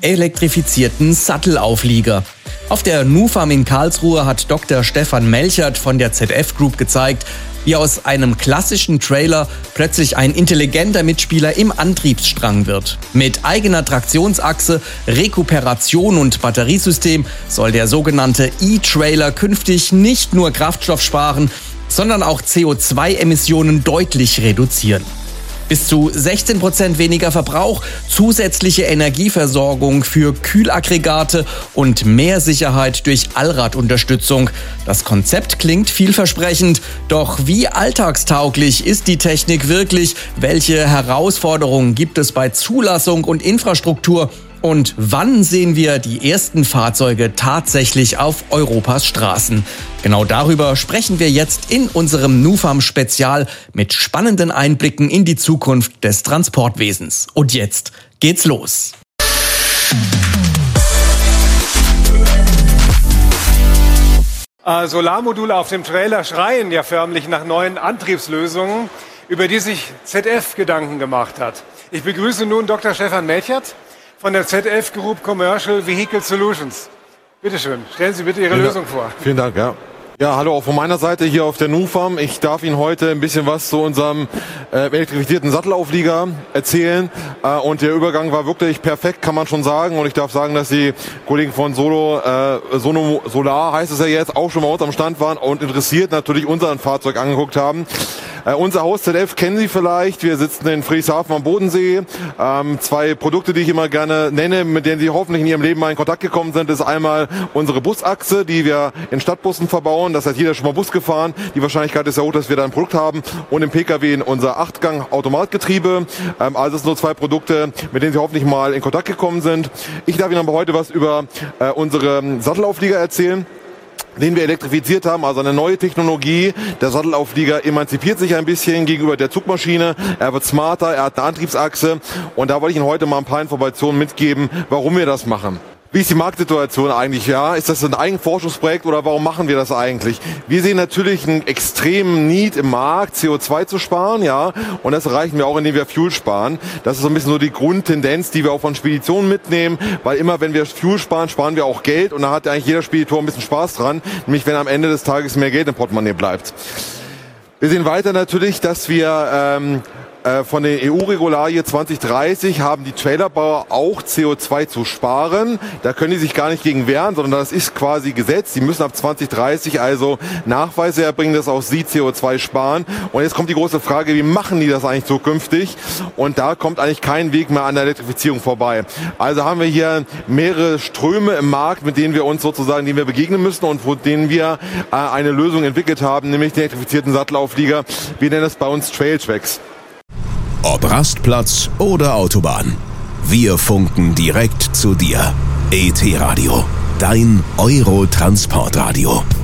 elektrifizierten Sattelauflieger. Auf der NuFAM in Karlsruhe hat Dr. Stefan Melchert von der ZF Group gezeigt, wie aus einem klassischen Trailer plötzlich ein intelligenter Mitspieler im Antriebsstrang wird. Mit eigener Traktionsachse, Rekuperation und Batteriesystem soll der sogenannte E-Trailer künftig nicht nur Kraftstoff sparen, sondern auch CO2-Emissionen deutlich reduzieren. Bis zu 16% weniger Verbrauch, zusätzliche Energieversorgung für Kühlaggregate und mehr Sicherheit durch Allradunterstützung. Das Konzept klingt vielversprechend, doch wie alltagstauglich ist die Technik wirklich? Welche Herausforderungen gibt es bei Zulassung und Infrastruktur? Und wann sehen wir die ersten Fahrzeuge tatsächlich auf Europas Straßen? Genau darüber sprechen wir jetzt in unserem NuFAM-Spezial mit spannenden Einblicken in die Zukunft des Transportwesens. Und jetzt geht's los. Solarmodule auf dem Trailer schreien ja förmlich nach neuen Antriebslösungen, über die sich ZF Gedanken gemacht hat. Ich begrüße nun Dr. Stefan Melchert von der ZF Group Commercial Vehicle Solutions. Bitte schön, stellen Sie bitte Ihre Lösung vor. Vielen Dank, ja. Ja, hallo auch von meiner Seite hier auf der NuFAM. Ich darf Ihnen heute ein bisschen was zu unserem elektrifizierten Sattelauflieger erzählen. Und der Übergang war wirklich perfekt, kann man schon sagen. Und ich darf sagen, dass die Kollegen von Sono Solar, heißt es ja jetzt, auch schon bei uns am Stand waren und interessiert natürlich unser Fahrzeug angeguckt haben. Unser Haus ZF kennen Sie vielleicht. Wir sitzen in Friedrichshafen am Bodensee. Zwei Produkte, die ich immer gerne nenne, mit denen Sie hoffentlich in Ihrem Leben mal in Kontakt gekommen sind, ist einmal unsere Busachse, die wir in Stadtbussen verbauen. Das heißt, jeder ist schon mal Bus gefahren. Die Wahrscheinlichkeit ist ja hoch, dass wir da ein Produkt haben. Und im Pkw unser 8-Gang-Automatgetriebe. Also das sind nur zwei Produkte, mit denen Sie hoffentlich mal in Kontakt gekommen sind. Ich darf Ihnen aber heute was über unsere Sattelauflieger erzählen, den wir elektrifiziert haben, also eine neue Technologie. Der Sattelauflieger emanzipiert sich ein bisschen gegenüber der Zugmaschine. Er wird smarter, er hat eine Antriebsachse. Und da wollte ich Ihnen heute mal ein paar Informationen mitgeben, warum wir das machen. Wie ist die Marktsituation eigentlich? Ja, ist das ein Eigenforschungsprojekt oder warum machen wir das eigentlich? Wir sehen natürlich einen extremen Need im Markt, CO2 zu sparen, ja. Und das erreichen wir auch, indem wir Fuel sparen. Das ist so ein bisschen so die Grundtendenz, die wir auch von Speditionen mitnehmen. Weil immer, wenn wir Fuel sparen, sparen wir auch Geld. Und da hat eigentlich jeder Speditor ein bisschen Spaß dran. Nämlich, wenn am Ende des Tages mehr Geld im Portemonnaie bleibt. Wir sehen weiter natürlich, dass wir von den EU-Regularien 2030 haben die Trailerbauer auch CO2 zu sparen. Da können die sich gar nicht gegen wehren, sondern das ist quasi Gesetz. Die müssen ab 2030 also Nachweise erbringen, dass auch sie CO2 sparen. Und jetzt kommt die große Frage, wie machen die das eigentlich zukünftig? Und da kommt eigentlich kein Weg mehr an der Elektrifizierung vorbei. Also haben wir hier mehrere Ströme im Markt, mit denen wir uns sozusagen, denen wir begegnen müssen und von denen wir eine Lösung entwickelt haben, nämlich den elektrifizierten Sattelauflieger. Wir nennen es bei uns Trailtracks. Ob Rastplatz oder Autobahn, wir funken direkt zu dir. ET Radio, dein Euro-Transportradio.